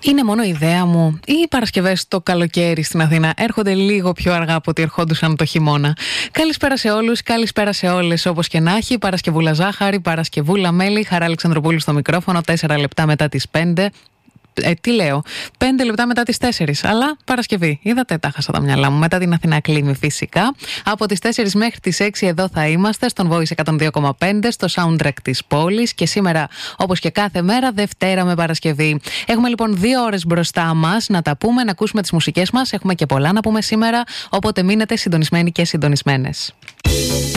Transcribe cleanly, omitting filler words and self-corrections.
Είναι μόνο ιδέα μου ή οι Παρασκευές το καλοκαίρι στην Αθήνα έρχονται λίγο πιο αργά από ό,τι ερχόντουσαν το χειμώνα? Καλησπέρα σε όλους, καλησπέρα σε όλες. Όπως και να έχει, Παρασκευούλα Ζάχαρη, Παρασκευούλα Μέλη, Χαρά Αλεξανδροπούλου στο μικρόφωνο, 4 λεπτά μετά τις 5. Τι λέω, 5 λεπτά μετά τις 4, αλλά Παρασκευή. Είδατε, τα χάσα τα μυαλά μου. Μετά την Αθηνά κλείνει φυσικά. Από τις 4 μέχρι τις 6 εδώ θα είμαστε στον Voice 102,5, στο soundtrack της πόλης. Και σήμερα, όπως και κάθε μέρα, Δευτέρα με Παρασκευή. Έχουμε λοιπόν 2 ώρες μπροστά μας να τα πούμε, να ακούσουμε τις μουσικές μας. Έχουμε και πολλά να πούμε σήμερα, οπότε μείνετε συντονισμένοι και συντονισμένες.